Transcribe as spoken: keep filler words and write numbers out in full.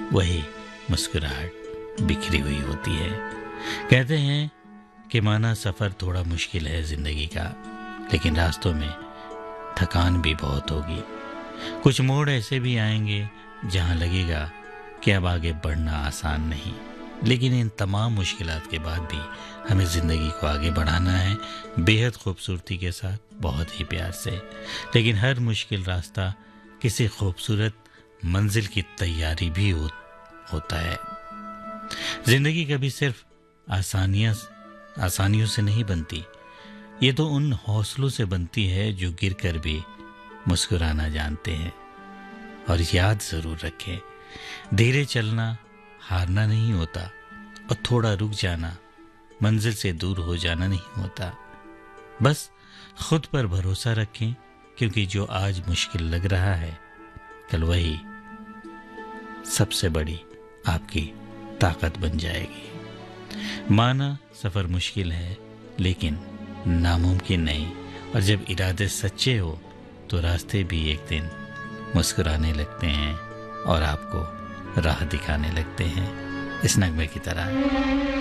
वही मुस्कुराहट बिखरी हुई होती है। कहते हैं कि माना सफ़र थोड़ा मुश्किल है ज़िंदगी का, लेकिन रास्तों में थकान भी बहुत होगी। कुछ मोड़ ऐसे भी आएंगे जहां लगेगा कि अब आगे बढ़ना आसान नहीं, लेकिन इन तमाम मुश्किलात के बाद भी हमें ज़िंदगी को आगे बढ़ाना है, बेहद खूबसूरती के साथ, बहुत ही प्यार से। लेकिन हर मुश्किल रास्ता किसी खूबसूरत मंजिल की तैयारी भी हो, होता है। ज़िंदगी कभी सिर्फ आसानियाँ आसानियों से नहीं बनती, ये तो उन हौसलों से बनती है जो गिरकर भी मुस्कुराना जानते हैं। और याद ज़रूर रखें, धीरे चलना हारना नहीं होता, और थोड़ा रुक जाना मंजिल से दूर हो जाना नहीं होता। बस खुद पर भरोसा रखें, क्योंकि जो आज मुश्किल लग रहा है, कल वही सबसे बड़ी आपकी ताकत बन जाएगी। माना सफ़र मुश्किल है, लेकिन नामुमकिन नहीं, और जब इरादे सच्चे हो तो रास्ते भी एक दिन मुस्कुराने लगते हैं और आपको राह दिखाने लगते हैं, इस नगमे की तरह।